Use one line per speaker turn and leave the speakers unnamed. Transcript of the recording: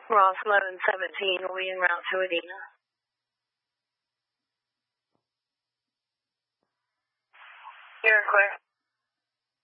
Ross 1117 will be en route to Adena. You're clear.